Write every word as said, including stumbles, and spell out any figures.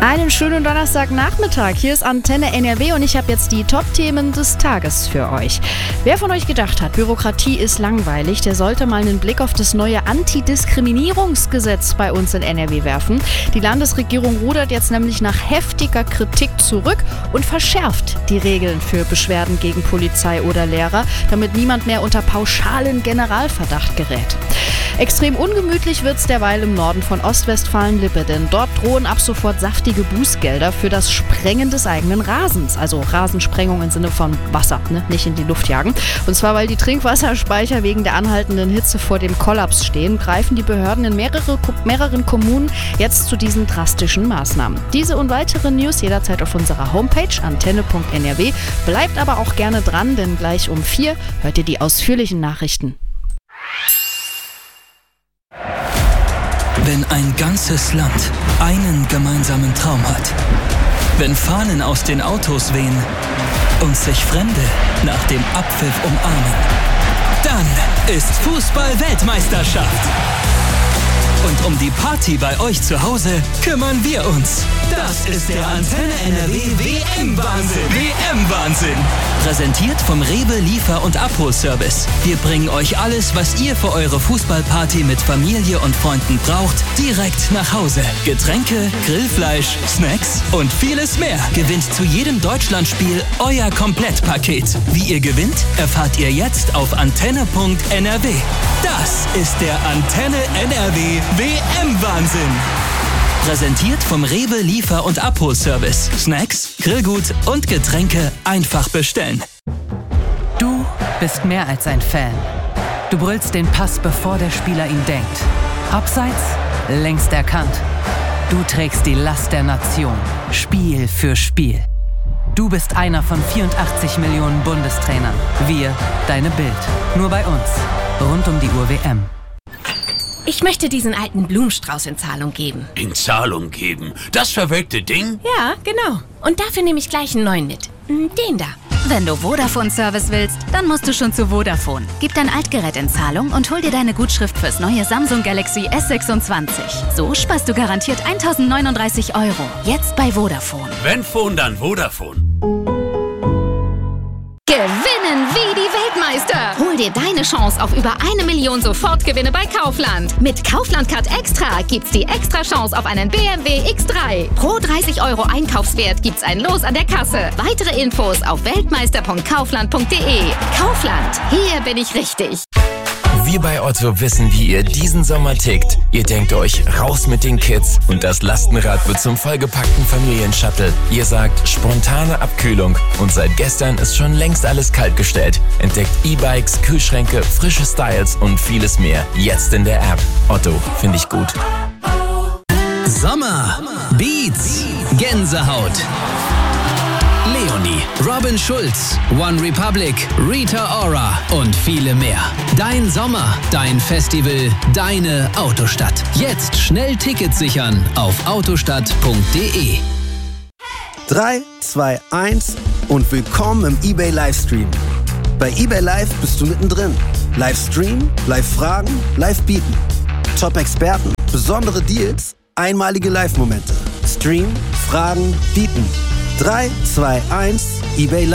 Einen schönen Donnerstagnachmittag. Hier ist Antenne N R W und ich habe jetzt die Top-Themen des Tages für euch. Wer von euch gedacht hat, Bürokratie ist langweilig, der sollte mal einen Blick auf das neue Antidiskriminierungsgesetz bei uns in N R W werfen. Die Landesregierung rudert jetzt nämlich nach heftiger Kritik zurück und verschärft die Regeln für Beschwerden gegen Polizei oder Lehrer, damit niemand mehr unter pauschalen Generalverdacht gerät. Extrem ungemütlich wird's derweil im Norden von Ostwestfalen-Lippe, denn dort drohen ab sofort saftige Bußgelder für das Sprengen des eigenen Rasens. Also Rasensprengung im Sinne von Wasser, ne? Nicht in die Luft jagen. Und zwar, weil die Trinkwasserspeicher wegen der anhaltenden Hitze vor dem Kollaps stehen, greifen die Behörden in mehrere, mehreren Kommunen jetzt zu diesen drastischen Maßnahmen. Diese und weitere News jederzeit auf unserer Homepage antenne punkt n r w. Bleibt aber auch gerne dran, denn gleich um vier hört ihr die ausführlichen Nachrichten. Wenn ein ganzes Land einen gemeinsamen Traum hat, wenn Fahnen aus den Autos wehen und sich Fremde nach dem Abpfiff umarmen, dann ist Fußball-Weltmeisterschaft. Und um die Party bei euch zu Hause kümmern wir uns. Das ist der Antenne N R W W M-Wahnsinn. W M-Wahnsinn. Präsentiert vom Rewe Liefer- und Abholservice. Wir bringen euch alles, was ihr für eure Fußballparty mit Familie und Freunden braucht, direkt nach Hause. Getränke, Grillfleisch, Snacks und vieles mehr. Gewinnt zu jedem Deutschlandspiel euer Komplettpaket. Wie ihr gewinnt, erfahrt ihr jetzt auf antenne punkt n r w. Das ist der Antenne N R W W M-Wahnsinn. Präsentiert vom Rewe Liefer- und Abholservice. Snacks, Grillgut und Getränke einfach bestellen. Du bist mehr als ein Fan. Du brüllst den Pass, bevor der Spieler ihn denkt. Abseits, längst erkannt. Du trägst die Last der Nation, Spiel für Spiel. Du bist einer von vierundachtzig Millionen Bundestrainern. Wir, deine Bild. Nur bei uns. Rund um die Uhr W M. Ich möchte diesen alten Blumenstrauß in Zahlung geben. In Zahlung geben? Das verwelkte Ding? Ja, genau. Und dafür nehme ich gleich einen neuen mit. Den da. Wenn du Vodafone-Service willst, dann musst du schon zu Vodafone. Gib dein Altgerät in Zahlung und hol dir deine Gutschrift fürs neue Samsung Galaxy S sechsundzwanzig. So sparst du garantiert eintausendneununddreißig Euro. Jetzt bei Vodafone. Wenn Phone, dann Vodafone. Gewinnen wie die Weltmeister! Hol dir deine Chance auf über eine Million Sofortgewinne bei Kaufland. Mit Kaufland-Card Extra gibt's die Extra-Chance auf einen B M W X drei. Pro dreißig Euro Einkaufswert gibt's ein Los an der Kasse. Weitere Infos auf weltmeister punkt kaufland punkt d e. Kaufland, hier bin ich richtig. Wir bei Otto wissen, wie ihr diesen Sommer tickt. Ihr denkt euch, raus mit den Kids und das Lastenrad wird zum vollgepackten Familienshuttle. Ihr sagt, spontane Abkühlung und seit gestern ist schon längst alles kaltgestellt. Entdeckt E-Bikes, Kühlschränke, frische Styles und vieles mehr. Jetzt in der App. Otto, finde ich gut. Sommer, Beats, Gänsehaut. Leonie, Robin Schulz, One Republic, Rita Ora und viele mehr. Dein Sommer, dein Festival, deine Autostadt. Jetzt schnell Tickets sichern auf autostadt punkt d e. drei, zwei, eins und willkommen im eBay Livestream. Bei eBay Live bist du mittendrin. Livestream, Live-Fragen, Live-Bieten. Top-Experten, besondere Deals, einmalige Live-Momente. Stream, Fragen, Bieten. drei, zwei, eins, eBay Live.